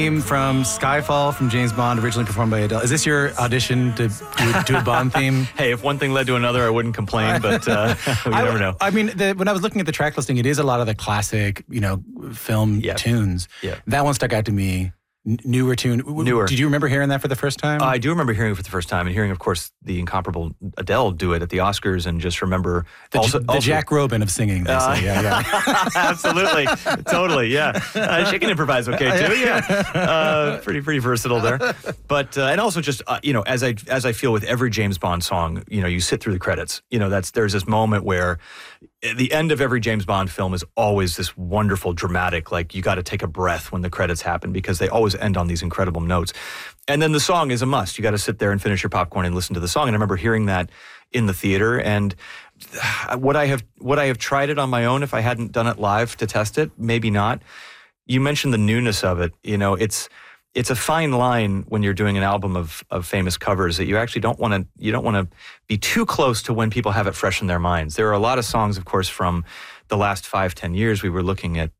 Theme from Skyfall from James Bond, originally performed by Adele. Is this your audition to do a Bond theme? Hey, if one thing led to another, I wouldn't complain, but we never know. I mean, when I was looking at the track listing, it is a lot of the classic, film tunes. Yeah. That one stuck out to me. Newer tune. Newer. Did you remember hearing that for the first time? I do remember hearing it for the first time and hearing, of course, the incomparable Adele do it at the Oscars, and just remember the Jack Robin of singing. They say. Yeah. Absolutely, totally, yeah. She can improvise okay too, yeah. Pretty versatile there. But and also just as I feel with every James Bond song, you sit through the credits. There's this moment where the end of every James Bond film is always this wonderful, dramatic, like you got to take a breath when the credits happen, because they always end on these incredible notes. And then the song is a must. You got to sit there and finish your popcorn and listen to the song. And I remember hearing that in the theater. And would I have tried it on my own if I hadn't done it live to test it? Maybe not. You mentioned the newness of it. It's a fine line when you're doing an album of famous covers that you actually don't want to be too close to when people have it fresh in their minds. There are a lot of songs, of course, from the last 5-10 years. We were looking at,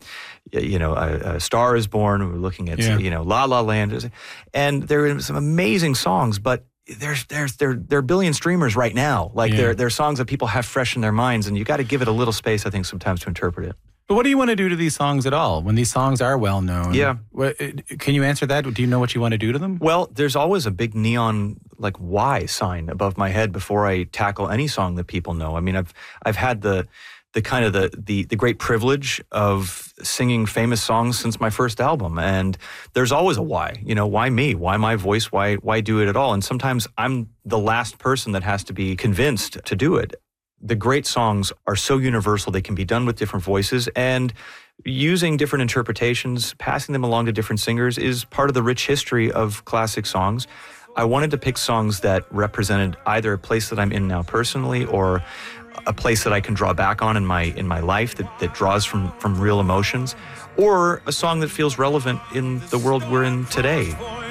A Star Is Born. We were looking at, La La Land. And there are some amazing songs, but there are a billion streamers right now. There are songs that people have fresh in their minds, and you got to give it a little space, I think, sometimes to interpret it. But what do you want to do to these songs at all when these songs are well known? Yeah. Can you answer that? Do you know what you want to do to them? Well, there's always a big neon Y sign above my head before I tackle any song that people know. I mean, I've had the kind of the great privilege of singing famous songs since my first album, and there's always a why. Why me? Why my voice? Why do it at all? And sometimes I'm the last person that has to be convinced to do it. The great songs are so universal, they can be done with different voices, and using different interpretations, passing them along to different singers is part of the rich history of classic songs. I wanted to pick songs that represented either a place that I'm in now personally, or a place that I can draw back on in my life that draws from real emotions, or a song that feels relevant in the world we're in today.